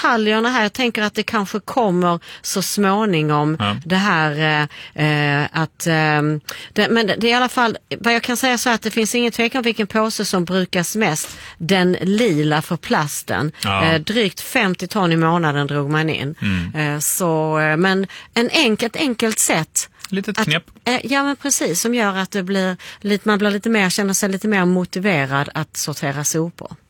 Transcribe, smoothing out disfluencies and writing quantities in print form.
detaljerna här. Jag tänker att det kanske kommer så småningom det här men det är i alla fall, vad jag kan säga så att det finns ingen tvekan om vilken påse som brukas mest. Den lila för plasten. Drygt 50 ton i månaden drog man in. Men ett enkelt sätt. Litet knep. Ja, men precis, som gör att det blir man blir lite mer, känner sig lite mer motiverad att sortera sopor.